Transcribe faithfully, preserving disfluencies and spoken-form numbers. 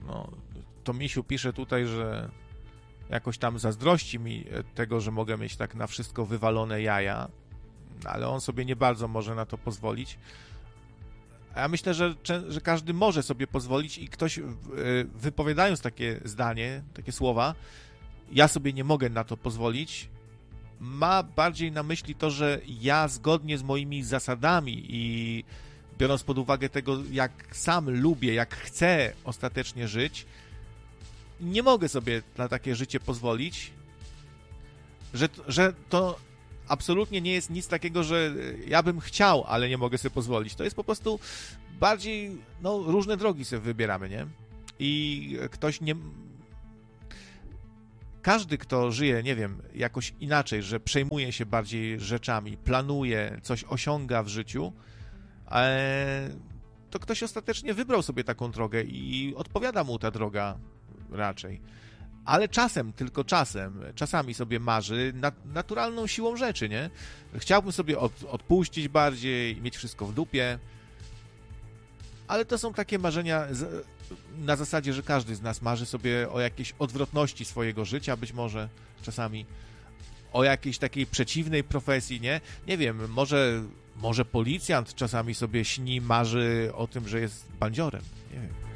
No, to Misiu pisze tutaj, że jakoś tam zazdrości mi tego, że mogę mieć tak na wszystko wywalone jaja, ale on sobie nie bardzo może na to pozwolić. A ja myślę, że, że każdy może sobie pozwolić i ktoś wypowiadając takie zdanie, takie słowa, ja sobie nie mogę na to pozwolić, ma bardziej na myśli to, że ja zgodnie z moimi zasadami i biorąc pod uwagę tego, jak sam lubię, jak chcę ostatecznie żyć, nie mogę sobie na takie życie pozwolić, że, że to absolutnie nie jest nic takiego, że ja bym chciał, ale nie mogę sobie pozwolić. To jest po prostu bardziej, no, różne drogi sobie wybieramy, nie? I ktoś nie... Każdy, kto żyje, nie wiem, jakoś inaczej, że przejmuje się bardziej rzeczami, planuje, coś osiąga w życiu, to ktoś ostatecznie wybrał sobie taką drogę i odpowiada mu ta droga raczej. Ale czasem, tylko czasem, czasami sobie marzy nat- naturalną siłą rzeczy, nie? Chciałbym sobie od- odpuścić bardziej, mieć wszystko w dupie, ale to są takie marzenia z- na zasadzie, że każdy z nas marzy sobie o jakiejś odwrotności swojego życia, być może czasami o jakiejś takiej przeciwnej profesji, nie? Nie wiem, może, może policjant czasami sobie śni, marzy o tym, że jest bandziorem, nie wiem.